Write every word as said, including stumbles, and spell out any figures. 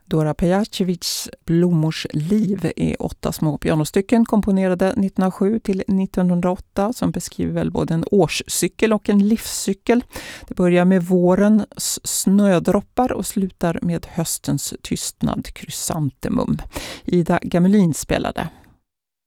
Dora Pejacevics Blommors liv är åtta små pianostycken komponerade nittonhundrasju till nittonhundraåtta som beskriver väl både en årscykel och en livscykel. Det börjar med vårens snödroppar och slutar med höstens tystnad, krysantemum. Ida Gamelin spelade.